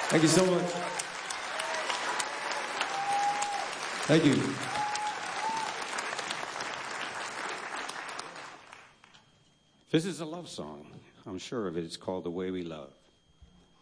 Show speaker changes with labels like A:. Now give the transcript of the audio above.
A: Thank you so much. Thank you.
B: This is a love song. I'm sure of it. It's called The Way We Love.